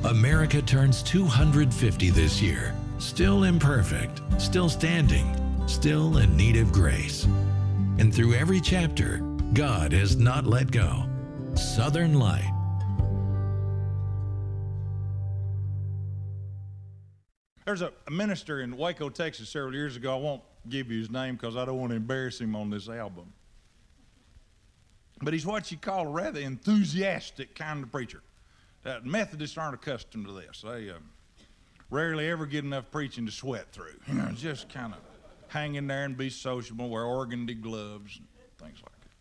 America turns 250 this year. Still imperfect, still standing, still in need of grace. And through every chapter, God has not let go. Southern Light. There's a minister in Waco, Texas several years ago. I won't give you his name because I don't want to embarrass him on this album. But he's what you call a rather enthusiastic kind of preacher. Methodists aren't accustomed to this. They rarely ever get enough preaching to sweat through. You know, just kind of hang in there and be sociable, wear organdy gloves, and things like that.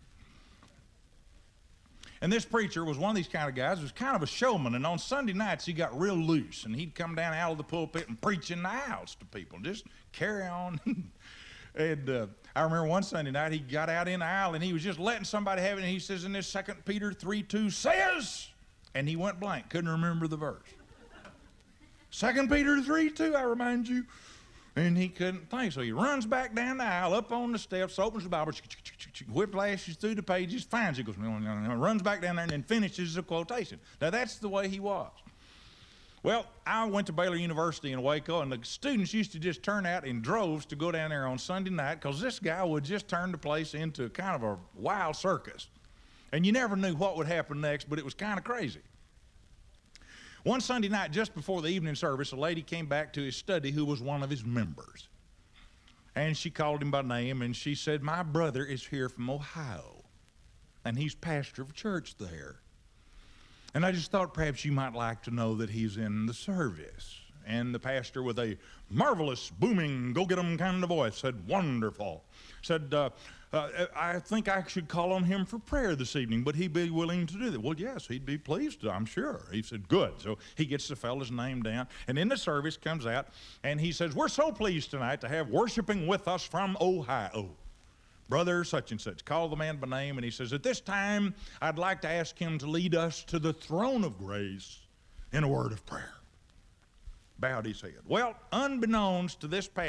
And this preacher was one of these kind of guys who was kind of a showman, and on Sunday nights he got real loose, and he'd come down out of the pulpit and preach in the aisles to people, just carry on. And I remember one Sunday night he got out in the aisle and he was just letting somebody have it, and he says in this 2 Peter 3:2 says, and he went blank, couldn't remember the verse. 2 Peter 3:2, I remind you. And he couldn't think, so he runs back down the aisle, up on the steps, opens the Bible, whiplashes through the pages, finds it, goes, runs back down there, and then finishes the quotation. Now, that's the way he was. Well, I went to Baylor University in Waco, and the students used to just turn out in droves to go down there on Sunday night because this guy would just turn the place into kind of a wild circus. And you never knew what would happen next, but it was kind of crazy. One Sunday night, just before the evening service, a lady came back to his study who was one of his members. And she called him by name, and she said, "My brother is here from Ohio, and he's pastor of church there. And I just thought perhaps you might like to know that he's in the service." And the pastor, with a marvelous, booming, go-get-'em kind of voice, said, "Wonderful." Said, I think I should call on him for prayer this evening. Would he be willing to do that? Well, yes, he'd be pleased to, I'm sure. He said, good. So he gets the fellow's name down, and in the service comes out, and he says, "We're so pleased tonight to have worshiping with us from Ohio, Brother such and such." Call the man by name, and he says, "At this time, I'd like to ask him to lead us to the throne of grace in a word of prayer." Bowed his head. Well, unbeknownst to this pastor,